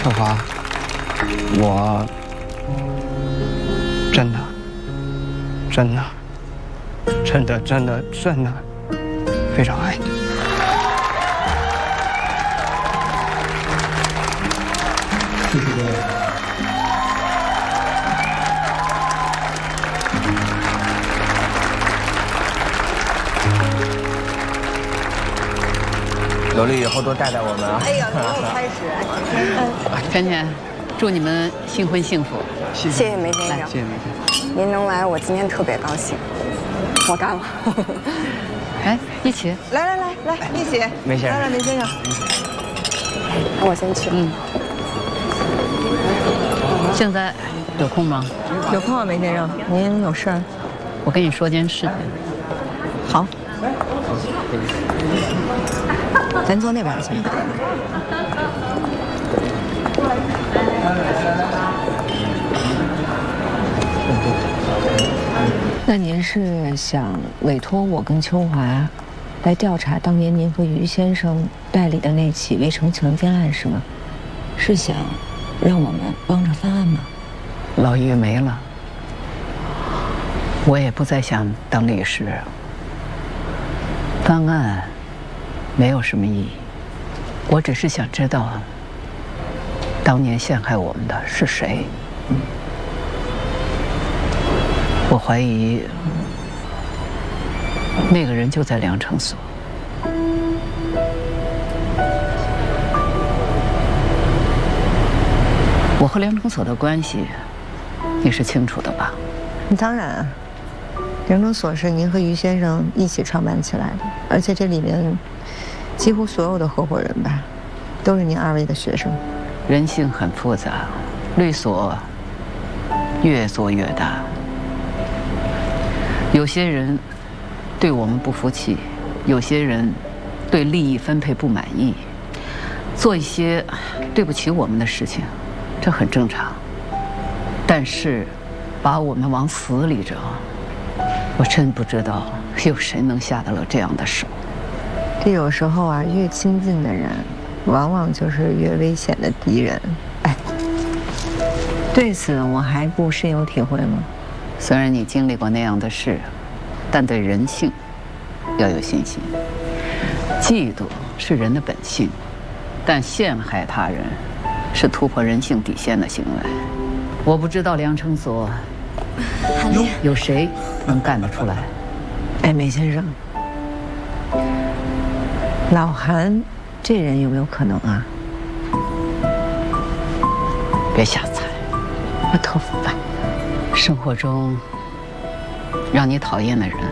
秋华，我真的非常爱你。谢谢各位。 努力以后多带带我们啊！ 哎呀，没有开始。 甜甜，祝你们新婚幸福。 谢谢梅先生， 谢谢梅先生。 您能来，我今天特别高兴。我干了。 哎，一起。 来，一起。 梅先生， 来，梅先生。那我先去。 现在有空吗？ 有空啊，梅先生。您有事儿？ 我跟你说件事。 好。咱坐那边去。 那您是想委托我跟秋华来调查当年您和于先生代理的那起未成强奸案是吗？是想让我们帮着翻案吗？ 老于没了，我也不再想当律师。翻案没有什么意义，我只是想知道当年陷害我们的是谁。我怀疑那个人就在良城所。我和良城所的关系，你是清楚的吧？ 当然啊，良城所是您和于先生一起创办起来的，而且这里面几乎所有的合伙人吧，都是您二位的学生。 人性很复杂，律所越做越大。有些人对我们不服气，有些人对利益分配不满意，做一些对不起我们的事情，这很正常。但是把我们往死里整，我真不知道有谁能下得了这样的手。 这有时候啊，越亲近的人，往往就是越危险的敌人。哎，对此我还不深有体会吗？ 虽然你经历过那样的事，但对人性要有信心。嫉妒是人的本性，但陷害他人是突破人性底线的行为。我不知道良城所有谁能干得出来。 哎，梅先生，老韩这人有没有可能啊？ 别瞎猜，我特烦。生活中让你讨厌的人，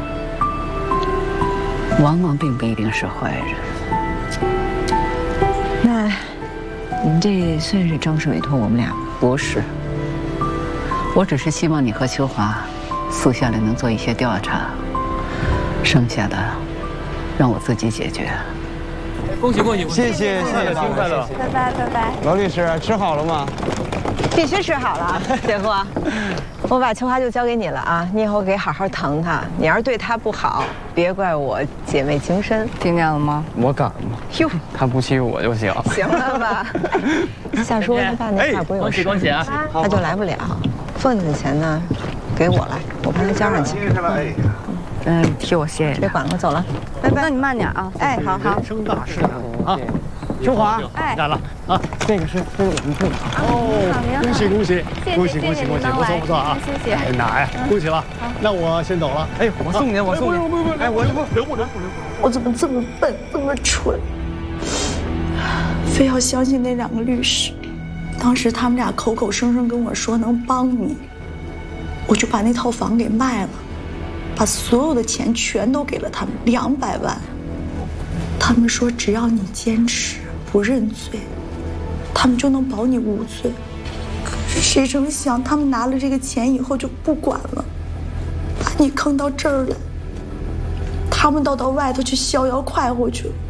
往往并不一定是坏人。 那您这算是正式委托我们俩吗？ 不是，我只是希望你和秋华私下里能做一些调查，剩下的让我自己解决。 恭喜恭喜！ 谢谢， 新快乐！ 拜拜拜拜。 罗律师，吃好了吗？ 必须吃好了，姐夫，我把秋华就交给你了啊！你以后给好好疼她，你要是对她不好，别怪我姐妹情深，听见了吗？ 我敢吗？ 哟， 他不欺负我就行。 行了吧？夏叔他爸那块不是有事， 恭喜啊！ 他就来不了。份子钱呢，给我来，我帮他交上去。 替我谢谢别管了，走了，拜拜。 那你慢点啊。 哎，好好。 人生大事啊！秋华， 哎， 来了啊！ 这个是我们部长。 哦，恭喜恭喜！恭喜恭喜恭喜！不错不错啊！ 谢谢。 哎，哪呀？恭喜了！那我先走了。 哎，我送您，我送您。 不，哎，我留不留？ 我怎么这么笨，这么蠢，非要相信那2个律师？当时他们俩口口声声跟我说能帮你，我就把那套房给卖了，把所有的钱全都给了他们，200万。他们说只要你坚持不认罪，他们就能保你无罪。可是谁成想，他们拿了这个钱以后就不管了，把你坑到这儿来。他们倒到外头去逍遥快活去了。